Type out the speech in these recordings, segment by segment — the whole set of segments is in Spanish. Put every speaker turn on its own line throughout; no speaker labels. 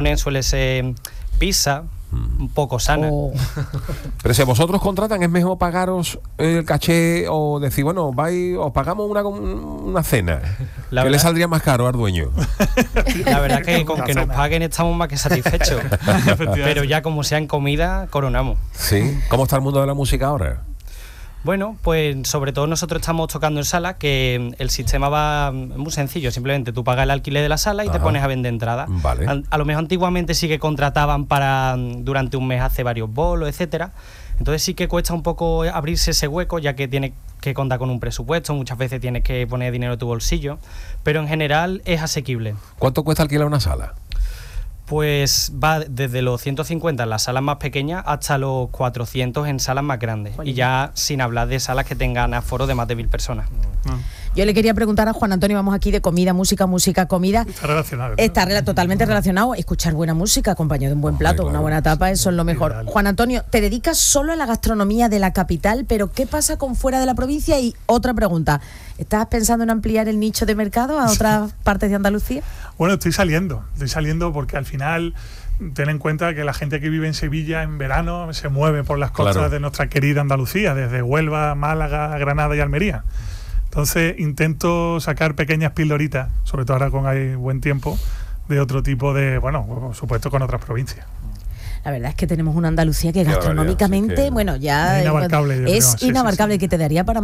ponen suele ser pizza, un poco sana.
Pero si a vosotros contratan, ¿es mejor pagaros el caché o decir, bueno, vais, os pagamos una cena?
La
que
verdad,
le saldría más caro al dueño.
La verdad que con que nos paguen estamos más que satisfechos. Pero ya como sea en comida, coronamos.
Sí. ¿Cómo está el mundo de la música ahora?
Bueno, pues sobre todo nosotros estamos tocando en sala, que el sistema va muy sencillo, simplemente tú pagas el alquiler de la sala y te pones a vender entradas.
Vale.
A lo mejor antiguamente sí que contrataban para durante un mes hacer varios bolos, etcétera. Entonces sí que cuesta un poco abrirse ese hueco, ya que tienes que contar con un presupuesto, muchas veces tienes que poner dinero en tu bolsillo, pero en general es asequible.
¿Cuánto cuesta alquilar una sala?
Pues va desde los 150 en las salas más pequeñas hasta los 400 en salas más grandes. Y ya sin hablar de salas que tengan aforo de más de 1000 personas.
Yo le quería preguntar a Juan Antonio, vamos aquí de comida, música, comida.
Está relacionado.
Está totalmente relacionado. Escuchar buena música acompañado de un buen plato,
claro,
una buena tapa, eso es lo mejor.
Ideal.
Juan Antonio, te dedicas solo a la gastronomía de la capital, pero ¿qué pasa con fuera de la provincia? Y otra pregunta, ¿estás pensando en ampliar el nicho de mercado a otras partes de Andalucía?
Bueno, estoy saliendo porque al final ten en cuenta que la gente que vive en Sevilla en verano se mueve por las costas
Claro.
de nuestra querida Andalucía, desde Huelva, Málaga, Granada y Almería. Entonces intento sacar pequeñas pildoritas, sobre todo ahora con hay buen tiempo, de otro tipo de, bueno, por supuesto con otras provincias.
La verdad es que tenemos una Andalucía que
Qué
gastronómicamente,
barbaridad, sí que
bueno, ya
es inabarcable, yo
es
creo. Sí,
inabarcable,
sí.
que te daría para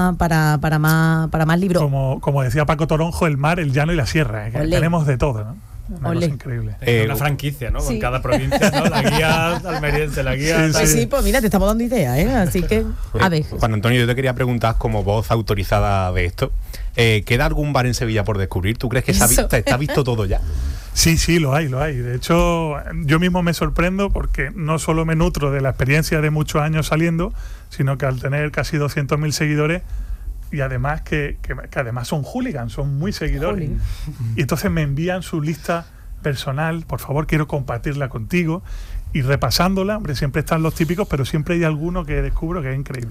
más libros.
Como decía Paco Toronjo, el mar, el llano y la sierra, que
Olé.
tenemos de todo, ¿no? Una
Olé.
cosa increíble.
Es una franquicia, ¿no?
Sí.
Con cada provincia, ¿no? La guía almeriense, la guía...
Sí,
Pues sí, pues mira, te estamos dando ideas, ¿eh? Así que, a ver.
Juan Antonio, yo te quería preguntar, como voz autorizada de esto, ¿queda algún bar en Sevilla por descubrir? ¿Tú crees que está visto todo ya?
Sí, lo hay. De hecho, yo mismo me sorprendo porque no solo me nutro de la experiencia de muchos años saliendo, sino que al tener casi 200.000 seguidores, y además que además son hooligans, son muy seguidores. Y entonces me envían su lista personal, por favor, quiero compartirla contigo. Y repasándola, hombre, siempre están los típicos, pero siempre hay alguno que descubro que es increíble.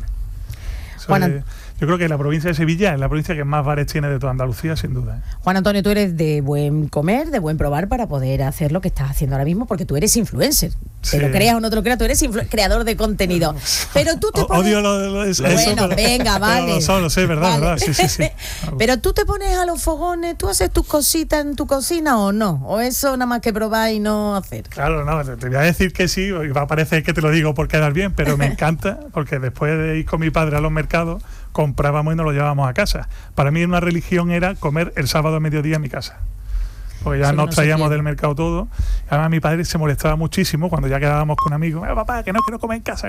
Yo creo que la provincia de Sevilla es la provincia que más bares tiene de toda Andalucía, sin duda.
Juan Antonio, tú eres de buen comer, de buen probar para poder hacer lo que estás haciendo ahora mismo, porque tú eres influencer.
Sí.
Te lo creas o no te lo creas, tú eres creador de contenido. Pero tú te pones...
Odio lo de eso.
Bueno, venga, vale.
Lo sé, ¿verdad?
Vale.
Sí.
Pero tú te pones a los fogones, tú haces tus cositas en tu cocina o no, o eso nada más que probar y no hacer.
Claro, no, te voy a decir que sí, y va a parecer que te lo digo por quedar bien, pero me encanta, porque después de ir con mi padre a los mercados, comprábamos y nos lo llevábamos a casa. Para mí una religión era comer el sábado a mediodía en mi casa. Porque ya
Sí,
nos
no se
traíamos
pierde.
del mercado todo. Además mi padre se molestaba muchísimo cuando ya quedábamos con amigos. Papá, que no quiero comer en casa.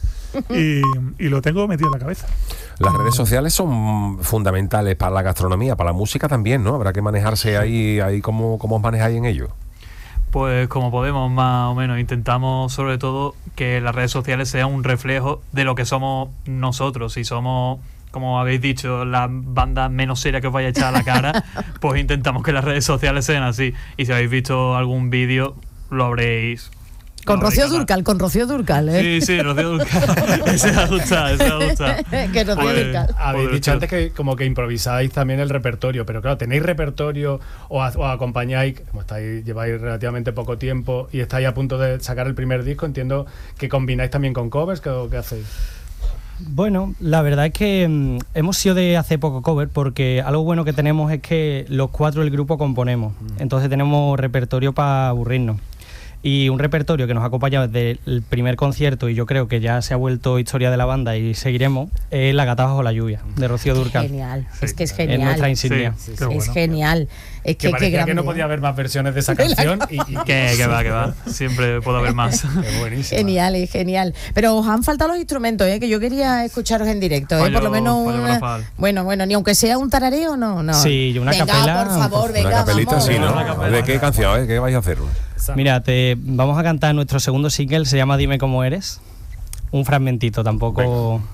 Y lo tengo metido en la cabeza.
Las redes sociales son fundamentales para la gastronomía, para la música también, ¿no? Habrá que manejarse ahí ¿cómo os manejáis en ello?
Pues como podemos, más o menos. Intentamos sobre todo que las redes sociales sean un reflejo de lo que somos nosotros. Si somos, como habéis dicho, la banda menos seria que os vaya a echar a la cara, pues intentamos que las redes sociales sean así. Y si habéis visto algún vídeo, lo habréis...
Con
lo
Rocío
habréis
Dúrcal, ¿eh?
Sí, Rocío Dúrcal. Ese ha gustado.
Que Rocío
Pues,
Dúrcal.
Habéis
Pobre
dicho
tío.
antes que como que improvisáis también el repertorio, pero claro, ¿tenéis repertorio o acompañáis, como lleváis relativamente poco tiempo y estáis a punto de sacar el primer disco? Entiendo que combináis también con covers, ¿qué hacéis?
Bueno, la verdad es que hemos sido de hace poco cover, porque algo bueno que tenemos es que los 4 del grupo componemos. Entonces tenemos repertorio para aburrirnos. Y un repertorio que nos ha acompañado desde el primer concierto, y yo creo que ya se ha vuelto historia de la banda y seguiremos, es La gata bajo la lluvia, de Rocío Dúrcal.
Genial,
Sí.
es que es
Es
genial.
nuestra insignia.
Sí.
Qué bueno.
Es genial. Es
Que
que
parecía
grande.
que no podía haber más versiones de esa canción y
Que va. Siempre puede haber más.
es buenísima.
Genial, es genial. Pero os han faltado los instrumentos, que yo quería escucharos en directo, por lo menos bueno, ni aunque sea un tarareo, no.
Sí, una
venga,
capela,
por favor, venga,
Una capelita,
vamos.
sí, ¿no?
Una capela.
¿De qué canción? ¿Qué vais a hacer?
Mira, vamos a cantar nuestro segundo single, se llama Dime cómo eres. Un fragmentito, tampoco...
Venga.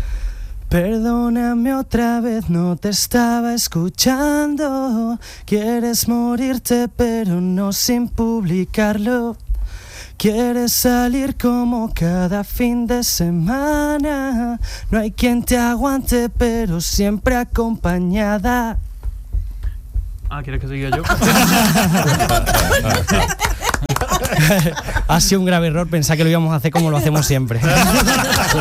Perdóname otra vez, no te estaba escuchando. Quieres morirte, pero no sin publicarlo. Quieres salir como cada fin de semana. No hay quien te aguante, pero siempre acompañada.
¿Quieres que siga yo?
Ha sido un grave error pensar que lo íbamos a hacer como lo hacemos siempre.